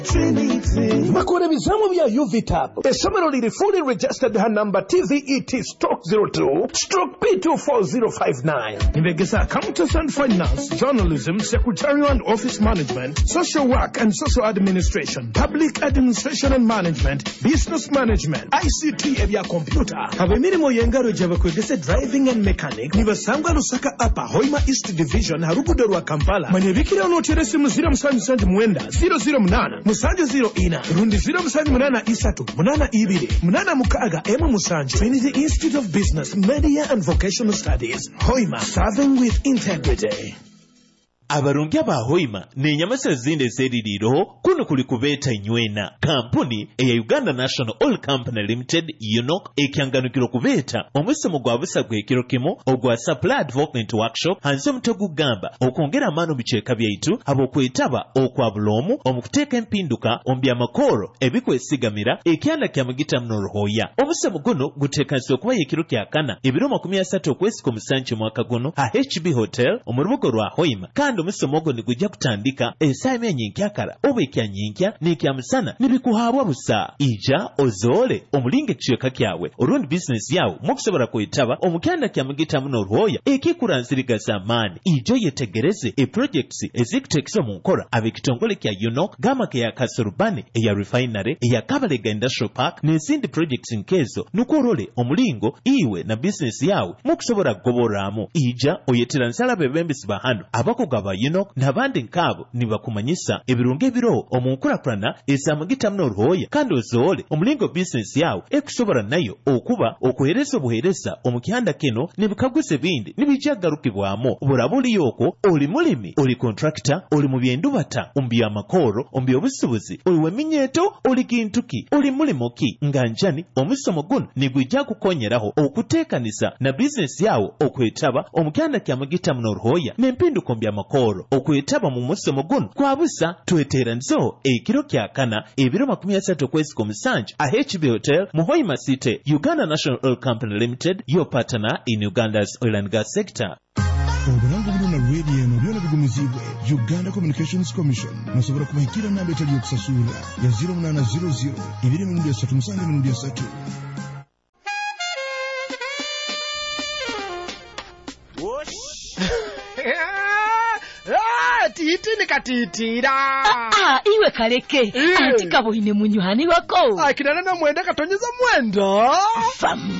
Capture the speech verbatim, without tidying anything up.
Trinity. Makore bizamu bya U V T A B. Esomero liri fully registered ha number T V E T stroke zero two stroke P two four zero five nine. Nivegesa accountants and finance, journalism, secretarial and office management, social work and social administration, public administration and management, business management, I C T ebya computer. Abemirimo yengaro jaba kwegese driving and mechanic. Nibasangwa Lusaka Upper Hoima East Division harugudo rwa Kampala. Manyebikira onoterese muzira musanju sanju mwenda zero zero munana musanju zero ina rundi zero musanju munana isatu munana ibiri munana mukaga emu musanju. Trinity Institute of Business, Media and Vocational Studies. Hoima, serving with integrity. Abarungi aba Hoima ne nyamasa zinde zeririro kuno kuli kubeta nywena kampuni eya Uganda National Oil Company Limited U N O C ekyanganukiro kubeta omwisemo gwa busa gwekiro kimo ogwa Supply Advocate Workshop hanzo mtogu gamba okongera amano bicheka byaitu abo kwetaba okwa bulomu omukuteka empinduka ombya makoro ebikwesigamira ekyanda kyamagita mnorohoya omwisemo guno gutekanso kuba yekiro kyakana ebiro makumi asatu okwezi ku musanju mwaka guno ha H B Hotel omurubugo rwa Hoima kandi omusomogo ni gujja kutandika esaawa enyinkakara oba ekyanyinkya n'ekyamusana nibikuhaabwa busa ija ozoole omulinga ekicweka kyawe orundi bizinesi yawe mukusobola kwetaba omukyanda kyamugitamu n'olwoya ekikuranzirigaza amaani ijo yetegereze eprojekts ezikuteekesa mu nkola ab'ekitongole kya U N O C gamaka ya Kasurubani eya refinery eya Kabalega Industrial Park n'ezindi projects nkezo nukorole omulingo iwe na bizinesi yawe mukusobola kugoboraamu ija oyetera nsala bebembezi bahano abakugaba U N O C n'abandi nkabo nibakumanyisa ebirungo ebiro omunkulakulana ezamugitamu n'olwoya kandi ozoole omulingo bizinesi yawe ekusobola nayo okuba okuhereza obuhereza omukyanda kino nibikaguze bindi nibijagarukibwamu bulabuli yoko oli mulimi oli contractor oli mu byendubata ombi amakoro ombi obusubuzi oli weminyeto oli kintuki oli mulimo ki nga njani omusomo guno nigwijja kukonyeraho okuteekanisa na bizinesi yawe okwetaba omukyanda kyamugitamu n'olwoya n'empinduka ombi amakoro okwetaba mu musomo guno kwabusa twetera nzo ekiro kyakana ebiro makumi asatu okwezi ku musanju a H B Hotel mu Hoima City, Uganda National Oil Company Limited, your partner in Uganda's oil and gas sector. Obulango buno na radio eno byona bigumizibwe Uganda Communications Commission nasobora kubahikira namba etali okusasula ya zero munana zero zero ibiri mu ndia satu musange mu ndia satu. Titi nikatitira. Ah, ah, iwe kaleke. Antika bohine munyuhani wako. Akirana na mwenda katonyeza mwendo. Fam.